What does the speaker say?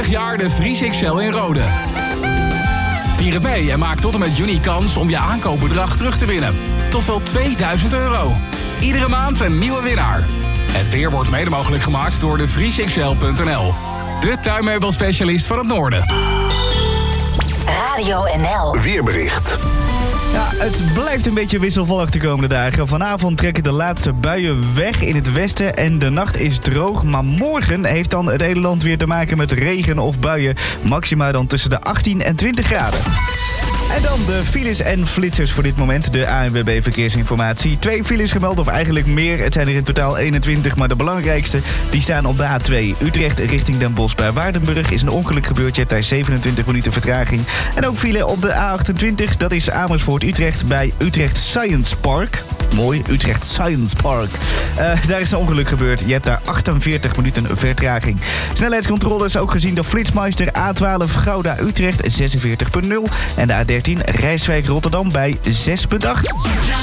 jaar de Vries XL in Rode. Vier het mee en maak tot en met juni kans om je aankoopbedrag terug te winnen. Tot wel €2000. Iedere maand een nieuwe winnaar. Het weer wordt mede mogelijk gemaakt door de vriesxl.nl. De tuinmeubelspecialist van het Noorden. Radio NL. Weerbericht. Ja, het blijft een beetje wisselvallig de komende dagen. Vanavond trekken de laatste buien weg in het westen en de nacht is droog. Maar morgen heeft dan het hele land weer te maken met regen of buien. Maxima dan tussen de 18 en 20 graden. En dan de files en flitsers voor dit moment. De ANWB Verkeersinformatie. 2 files gemeld, of eigenlijk meer. Het zijn er in totaal 21, maar de belangrijkste die staan op de A2. Utrecht richting Den Bosch. Bij Waardenburg is een ongeluk gebeurd. Je hebt daar 27 minuten vertraging. En ook file op de A28. Dat is Amersfoort-Utrecht bij Utrecht Science Park. Mooi, Utrecht Science Park. Daar is een ongeluk gebeurd. Je hebt daar 48 minuten vertraging. Snelheidscontroles ook gezien door Flitsmeister. A12 Gouda-Utrecht 46,0. En de A13 Rijswijk-Rotterdam bij 6,8.